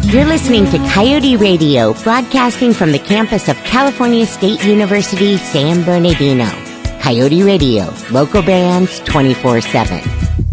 You're listening to Coyote Radio, broadcasting from the campus of California State University, San Bernardino. Coyote Radio, local bands 24/7.